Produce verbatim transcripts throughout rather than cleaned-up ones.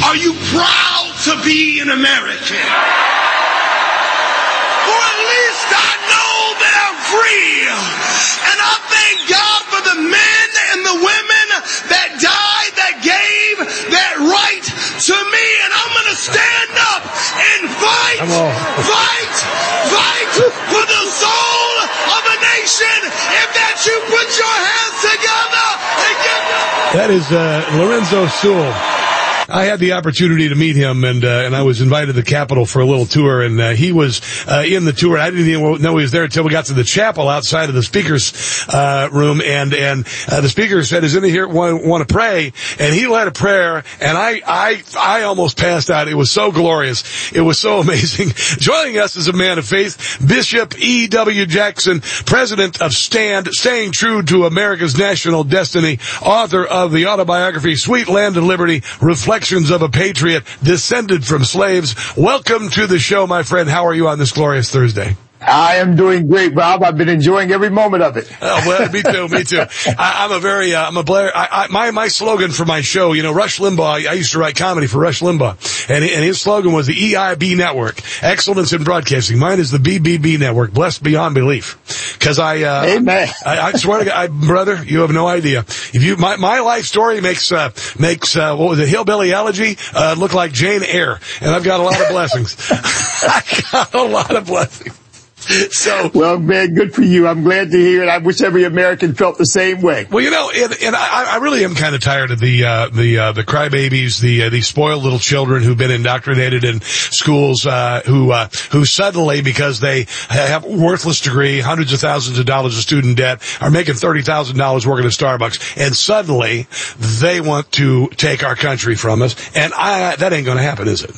Are you proud to be an American? Or at least I know they're free. And I thank God for the men and the women that died, that gave that right to me. And I'm going to stand up and fight, fight, fight for the soul of a nation. If that you put your hands together and give them. That is uh, Lorenzo Sewell. I had the opportunity to meet him, and uh, and I was invited to the Capitol for a little tour, and uh, he was uh, in the tour. I didn't even know he was there until we got to the chapel outside of the speaker's uh, room, and and uh, the speaker said, "Is anyone here want, want to pray?" And he led a prayer, and I I I almost passed out. It was so glorious. It was so amazing. Joining us is a man of faith, Bishop E W Jackson, president of STAND, Staying True to America's National Destiny, author of the autobiography Sweet Land of Liberty, Reflections of a Patriot Descended from Slaves. Welcome to the show, my friend. How are you on this glorious Thursday? I am doing great, Rob. I've been enjoying every moment of it. Oh, well, me too, me too. I, I'm a very, uh, I'm a Blair, I, I, my, my slogan for my show, you know, Rush Limbaugh, I, I used to write comedy for Rush Limbaugh, and, and his slogan was the E I B Network, Excellence in Broadcasting. Mine is the B B B Network, Blessed Beyond Belief. Cause I, uh, Amen. I, I swear to God, I, brother, you have no idea. If you, my, my life story makes, uh, makes, uh, what was it, Hillbilly Elegy, uh, look like Jane Eyre, and I've got a lot of blessings. I got a lot of blessings. So, well, man, good for you. I'm glad to hear it. I wish every American felt the same way. Well, you know, and, and I, I really am kind of tired of the, uh, the, uh, the crybabies, the, uh, these spoiled little children who've been indoctrinated in schools, uh, who, uh, who suddenly, because they have a worthless degree, hundreds of thousands of dollars of student debt, are making thirty thousand dollars working at Starbucks, and suddenly they want to take our country from us. And I, that ain't gonna happen, is it?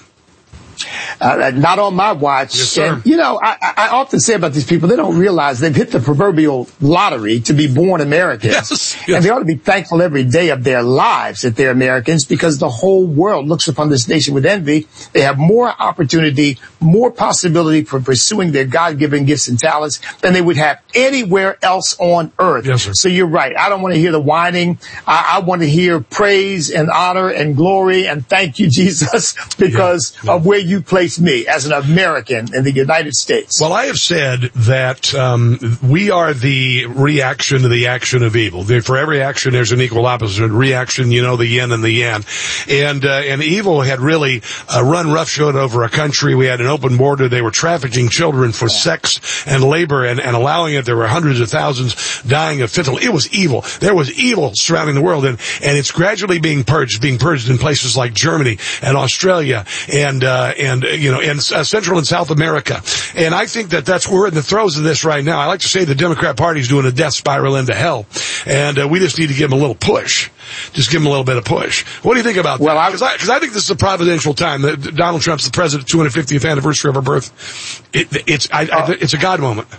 Uh, not on my watch. Yes, sir. And, you know, I, I often say about these people, they don't realize they've hit the proverbial lottery to be born Americans. Yes, yes. And they ought to be thankful every day of their lives that they're Americans, because the whole world looks upon this nation with envy. They have more opportunity, more possibility for pursuing their God-given gifts and talents than they would have anywhere else on earth. Yes, sir. So you're right. I don't want to hear the whining. I, I want to hear praise and honor and glory and thank you, Jesus, because yeah, yeah. of where you place me as an American in the United States. Well, I have said that um, we are the reaction to the action of evil. For every action, there's an equal opposite reaction. You know, the yin and the yang. And uh, and evil had really uh, run roughshod over a country. We had an open border. They were trafficking children for sex and labor and, and allowing it. There were hundreds of thousands dying of fentanyl. It was evil. There was evil surrounding the world, and and it's gradually being purged, being purged in places like Germany and Australia and uh, and you know, and uh, Central and South America. And I think that that's, we're in the throes of this right now. I like to say the Democrat Party's doing a death spiral into hell. And uh, we just need to give them a little push. Just give them a little bit of push. What do you think about well, that? Because I, cause I think this is a providential time. That Donald Trump's the president, two hundred fiftieth anniversary of our birth. It, it's, I, I, it's a God moment.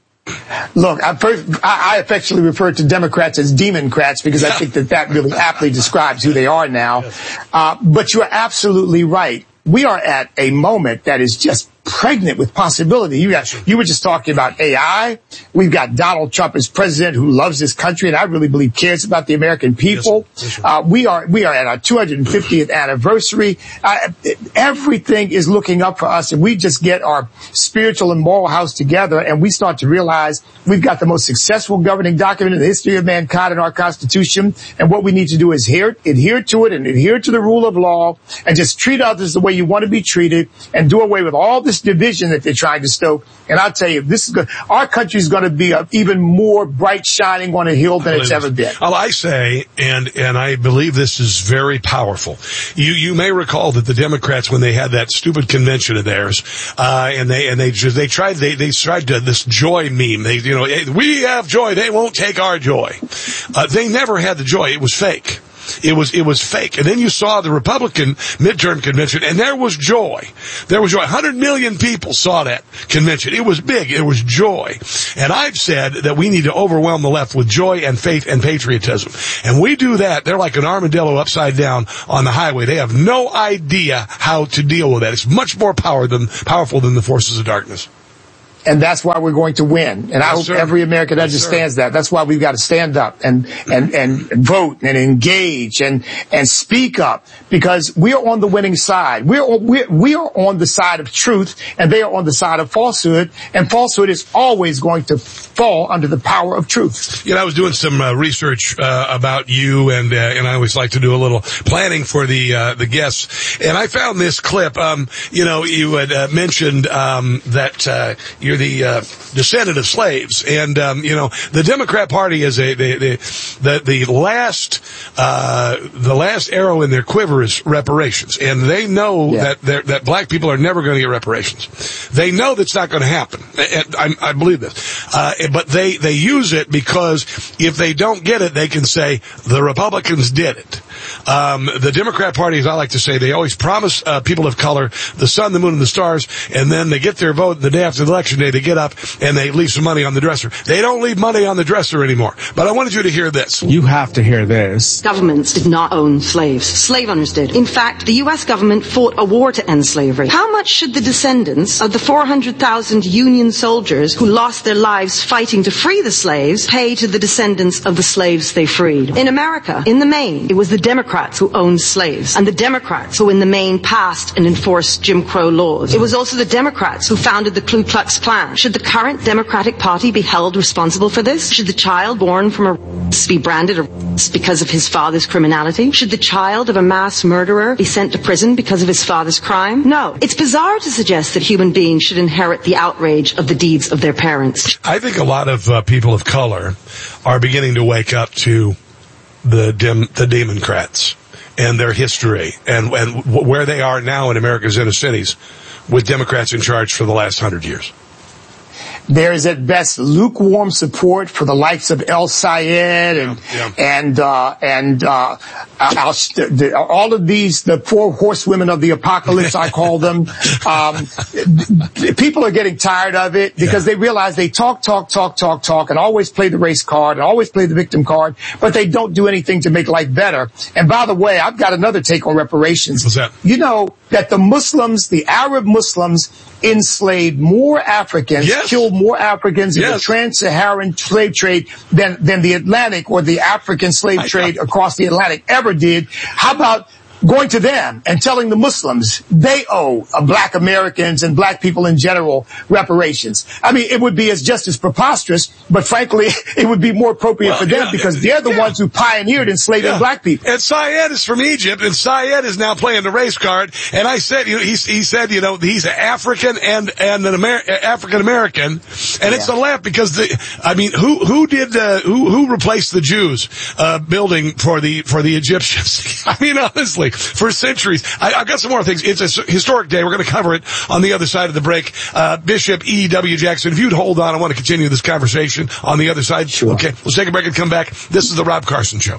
Look, I, first, I affectionately refer to Democrats as Democrats because I think that that really aptly describes who they are now. Uh, but you're absolutely right. We are at a moment that is just pregnant with possibility. You got, you were just talking about A I. We've got Donald Trump as president who loves this country and I really believe cares about the American people. Yes, yes, uh, we are, we are at our two hundred fiftieth anniversary. Uh, everything is looking up for us, and we just get our spiritual and moral house together and we start to realize we've got the most successful governing document in the history of mankind in our Constitution. And what we need to do is adhere, adhere to it and adhere to the rule of law and just treat others the way you want to be treated and do away with all this division that they're trying to stoke. And I'll tell you, this is good. Our country is going to be a, even more bright shining on a hill than it's ever been. Well, I say, and and I believe this is very powerful. You you may recall that the Democrats, when they had that stupid convention of theirs, uh, and they and they just they tried they they tried to this joy meme. They you know we have joy, they won't take our joy. Uh, they never had the joy. It was fake. It was, it was fake. And then you saw the Republican midterm convention and there was joy. There was joy. one hundred million people saw that convention. It was big. It was joy. And I've said that we need to overwhelm the left with joy and faith and patriotism. And we do that. They're like an armadillo upside down on the highway. They have no idea how to deal with that. It's much more power than, powerful than the forces of darkness. And that's why we're going to win. And yes, I hope sir. every American yes, understands sir. that. That's why we've got to stand up and, and, and vote and engage and, and speak up, because we are on the winning side. We're, we're, we are on the side of truth, and they are on the side of falsehood. And falsehood is always going to fall under the power of truth. You know, I was doing some uh, research uh, about you, and uh, and I always like to do a little planning for the uh, the guests. And I found this clip. Um, you know, you had uh, mentioned um, that uh, you're the uh, descendant of slaves, and um, you know, the Democrat Party is a the the the, the last uh, the last arrow in their quiver is reparations, and they know yeah. that that black people are never going to get reparations. They know that's not going to happen. I, I believe this, uh, but they they use it because if they don't get it, they can say the Republicans did it. Um, the Democrat Party, as I like to say, they always promise uh, people of color the sun, the moon, and the stars, and then they get their vote the day after the election day. They get up and they leave some money on the dresser. They don't leave money on the dresser anymore. But I wanted you to hear this. You have to hear this. Governments did not own slaves. Slave owners did. In fact, the U S government fought a war to end slavery. How much should the descendants of the four hundred thousand Union soldiers who lost their lives fighting to free the slaves pay to the descendants of the slaves they freed? In America, in the main, it was the Democrats who owned slaves, and the Democrats who in the main passed and enforced Jim Crow laws. It was also the Democrats who founded the Ku Klux Klan. Should the current Democratic Party be held responsible for this? Should the child born from a rapist be branded a rapist because of his father's criminality? Should the child of a mass murderer be sent to prison because of his father's crime? No. It's bizarre to suggest that human beings should inherit the outrage of the deeds of their parents. I think a lot of uh, people of color are beginning to wake up to the dem- the Democrats and their history and, and w- where they are now in America's inner cities with Democrats in charge for the last hundred years. There is at best lukewarm support for the likes of El Sayed and yeah, yeah. and uh, and uh, I'll, the, all of these, the four horsewomen of the apocalypse, I call them. Um, people are getting tired of it because yeah. they realize they talk, talk, talk, talk, talk, and always play the race card and always play the victim card, but they don't do anything to make life better. And by the way, I've got another take on reparations. What's that? You know that the Muslims, the Arab Muslims, enslaved more Africans, yes. killed more Africans yes. in the trans-Saharan slave trade than, than the Atlantic or the African slave trade across the Atlantic ever did. How about going to them and telling the Muslims they owe uh, black Americans and black people in general reparations? I mean, it would be as just as preposterous, but frankly, it would be more appropriate well, for them yeah, because they're the yeah. ones who pioneered enslaving yeah. black people. And Syed is from Egypt, and Syed is now playing the race card. And I said, you know, he, he said, you know, he's African and and an Amer- African American, and yeah. it's a laugh because the, I mean, who who did uh, who who replaced the Jews uh, building for the for the Egyptians? I mean, honestly. For centuries. I, I've got some more things. It's a historic day. We're going to cover it on the other side of the break. Uh, Bishop E W. Jackson, if you'd hold on, I want to continue this conversation on the other side. Sure. Okay, let's take a break and come back. This is the Rob Carson Show.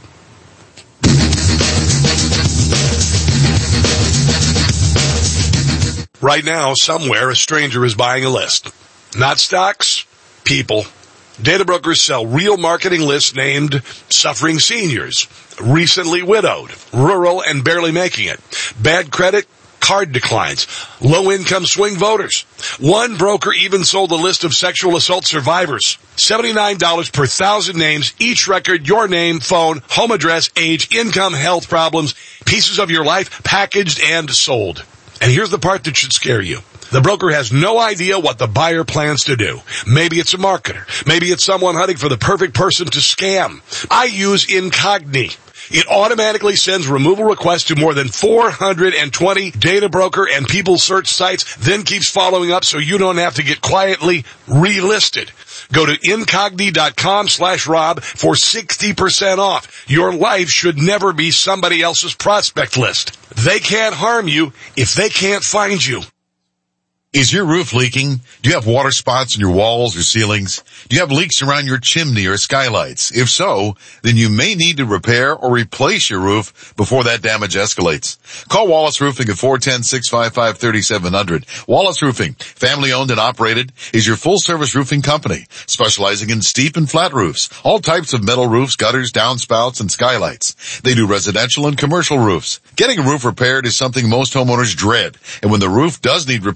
Right now, somewhere, a stranger is buying a list. Not stocks, people. Data brokers sell real marketing lists named Suffering Seniors, Recently Widowed, Rural and Barely Making It, Bad Credit, Card Declines, Low-Income Swing Voters. One broker even sold a list of sexual assault survivors. seventy-nine dollars per thousand names, each record, your name, phone, home address, age, income, health problems, pieces of your life, packaged and sold. And here's the part that should scare you. The broker has no idea what the buyer plans to do. Maybe it's a marketer. Maybe it's someone hunting for the perfect person to scam. I use Incogni. It automatically sends removal requests to more than four hundred twenty data broker and people search sites, then keeps following up so you don't have to get quietly relisted. Go to Incogni.com slash Rob for sixty percent off. Your life should never be somebody else's prospect list. They can't harm you if they can't find you. Is your roof leaking? Do you have water spots in your walls or ceilings? Do you have leaks around your chimney or skylights? If so, then you may need to repair or replace your roof before that damage escalates. Call Wallace Roofing at four one zero, six five five, three seven zero zero. Wallace Roofing, family owned and operated, is your full service roofing company, specializing in steep and flat roofs, all types of metal roofs, gutters, downspouts, and skylights. They do residential and commercial roofs. Getting a roof repaired is something most homeowners dread, and when the roof does need repair,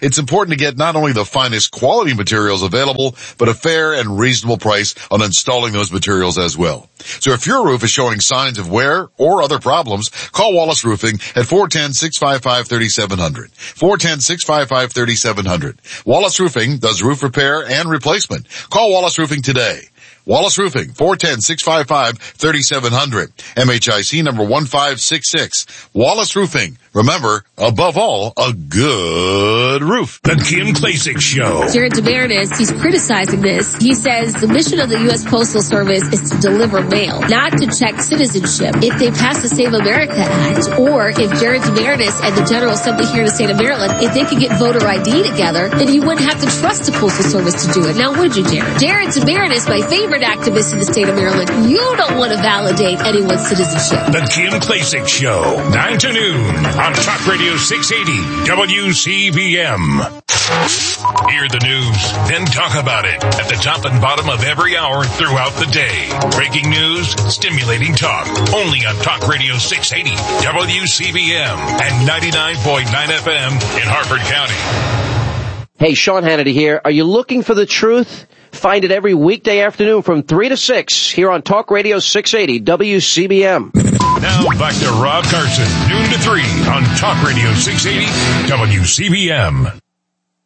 it's important to get not only the finest quality materials available, but a fair and reasonable price on installing those materials as well. So if your roof is showing signs of wear or other problems, call Wallace Roofing at four one zero, six five five, three seven zero zero. four one zero, six five five, three seven zero zero. Wallace Roofing does roof repair and replacement. Call Wallace Roofing today. Wallace Roofing, four one zero, six five five, three seven zero zero. M H I C number one five six six. Wallace Roofing. Remember, above all, a good roof. The Kim Klacik Show. Jared DeMarinis, he's criticizing this. He says the mission of the U S Postal Service is to deliver mail, not to check citizenship. If they pass the Save America Act, or if Jared DeMarinis and the General Assembly here in the state of Maryland, if they could get voter I D together, then you wouldn't have to trust the Postal Service to do it. Now, would you, Jared? Jared DeMarinis, my favorite activist in the state of Maryland, you don't want to validate anyone's citizenship. The Kim Klacik Show, nine to noon on Talk Radio six eighty W C B M. Hear the news, then talk about it at the top and bottom of every hour throughout the day. Breaking news, stimulating talk, only on Talk Radio six eighty W C B M and ninety-nine point nine F M in Harford County. Hey, Sean Hannity here. Are you looking for the truth? Find it every weekday afternoon from three to six here on Talk Radio six eighty W C B M. Now back to Rob Carson, noon to three on Talk Radio six eighty W C B M.